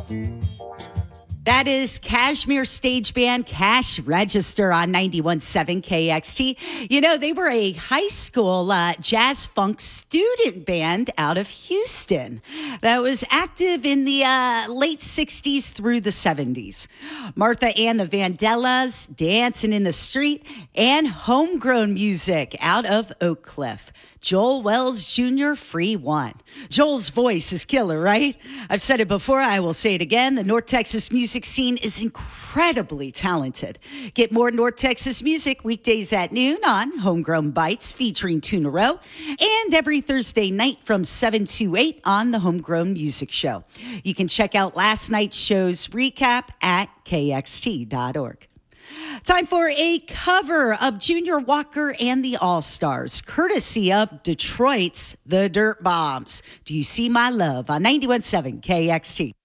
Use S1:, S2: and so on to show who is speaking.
S1: That is Kashmir Stage Band Cash Register on 91.7 KXT. You know, they were a high school jazz funk student band out of Houston that was active in the late 60s through the 70s. Martha and the Vandellas, Dancing in the Street, and homegrown music out of Oak Cliff. Joel Wells Jr., Free One. Joel's voice is killer, right? I've said it before, I will say it again. The North Texas music scene is incredibly talented. Get more North Texas music weekdays at noon on Homegrown Bites featuring Tuna Row, and every Thursday night from 7 to 8 on the Homegrown Music Show. You can check out last night's show's recap at kxt.org. Time for a cover of Junior Walker and the All-Stars, courtesy of Detroit's The Dirt Bombs. Do you see my love on 91.7 KXT?